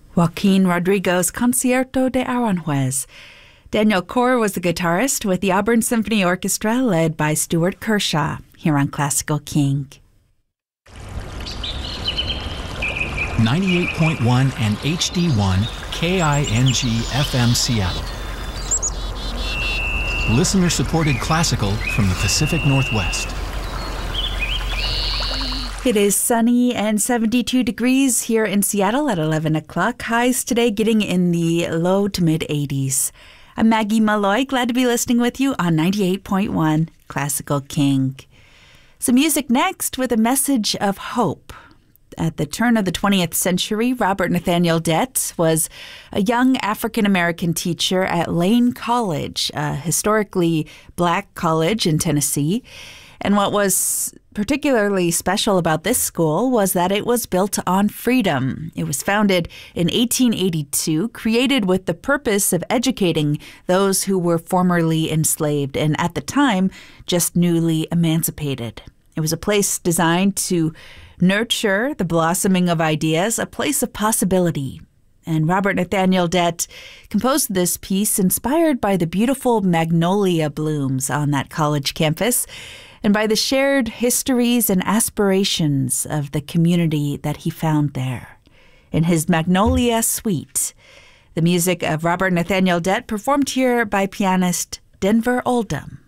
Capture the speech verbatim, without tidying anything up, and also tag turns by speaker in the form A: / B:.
A: Joaquin Rodrigo's Concierto de Aranjuez. Daniel Corr was the guitarist with the Auburn Symphony Orchestra led by Stuart Kershaw here on Classical King.
B: ninety-eight point one and H D one K I N G F M Seattle. Listener-supported classical from the Pacific Northwest.
A: It is sunny and seventy-two degrees here in Seattle at eleven o'clock. Highs today getting in the low to mid eighties. I'm Maggie Malloy, glad to be listening with you on ninety-eight point one Classical King. Some music next with a message of hope. At the turn of the twentieth century, Robert Nathaniel Dett was a young African-American teacher at Lane College, a historically black college in Tennessee. And what was particularly special about this school was that it was built on freedom. It was founded in eighteen eighty-two, created with the purpose of educating those who were formerly enslaved and at the time just newly emancipated. It was a place designed to nurture the blossoming of ideas, a place of possibility. And Robert Nathaniel Dett composed this piece inspired by the beautiful magnolia blooms on that college campus and by the shared histories and aspirations of the community that he found there. In his Magnolia Suite, the music of Robert Nathaniel Dett performed here by pianist Denver Oldham.